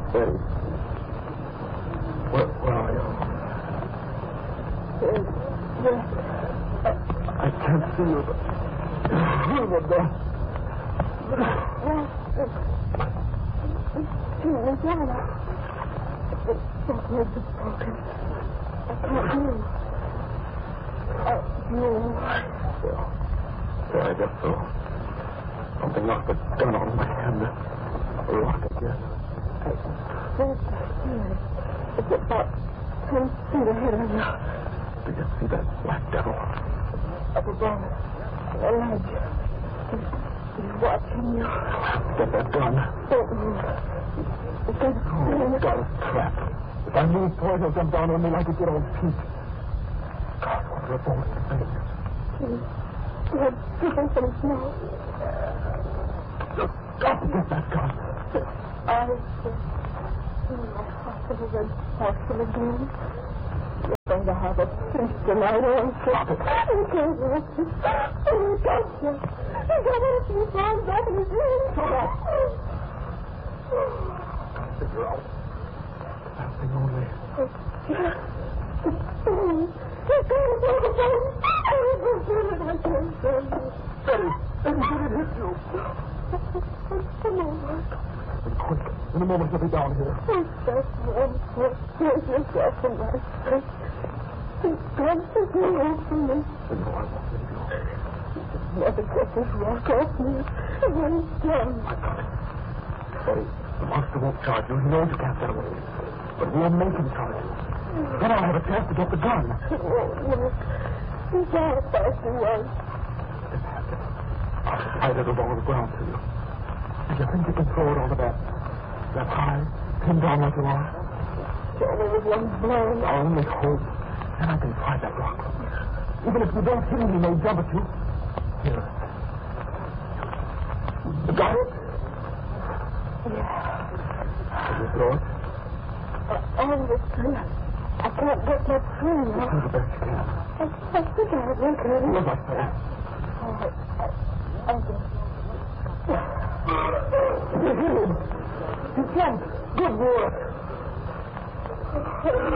Eddie. Where are you? Yes. I can't see you, but... You're there. Luciana. Both legs are broken. I can't move. Yeah, I guess so. Something knocked the gun on my hand. A rock again. There's the stairs. It's about 10 feet ahead of you. Do you see that black devil? Up above. The ledge. He's watching you. Get that gun. Don't move. Oh, God, it's trapped. If I move forward, he'll jump down on me like he did on Pete. God, what a revolting thing. He had dripping from his nose. Just got to get that gun. I was in my hospital and hospital again. You're going to have a feast tonight, aren't you? Stop it. You can't let me. Oh, doctor. He's got one of his arms open his ears. Shut up. Gotta figure out. That thing only. Eddie, did it hit you? Be quick. In a moment, he'll be down here. Just one more. Here's yourself in my face. He's got to be over me. Then no, I won't leave you. Never get this rock off me. And when he's done. I got it. Eddie, the monster won't charge you. He knows you can't get away. But we'll make him charge you. Then I'll have a chance to get the gun. It won't work. He's all about to run. It happened. I'll slide it along the ground to you. Do you think you can throw it over that high, pinned down like you are? Only with one blow. I only hope. Then I can pry that rock from you. Even if you don't hit him, he may jump at you. Here. You got it? Yeah. Will you throw it? Honestly, I can't get much free now. Do the best you can. I think I have one. Look like that.